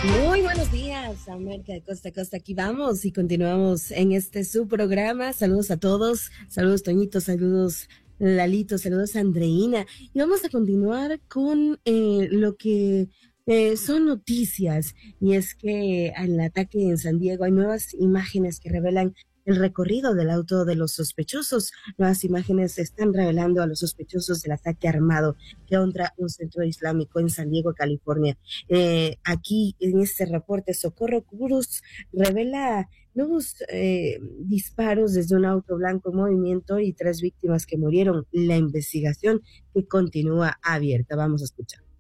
Muy buenos días, América de costa a costa. Aquí vamos y continuamos en este su programa. Saludos a todos, saludos Toñito, saludos Lalito, saludos Andreina. Y vamos a continuar con lo que son noticias. Y es que al ataque en San Diego hay nuevas imágenes que revelan el recorrido del auto de los sospechosos. Nuevas imágenes están revelando a los sospechosos del ataque armado contra un centro islámico en San Diego, California. Aquí en este reporte, Socorro Cruz revela nuevos disparos desde un auto blanco en movimiento y tres víctimas que murieron. La investigación que continúa abierta. Vamos a escuchar.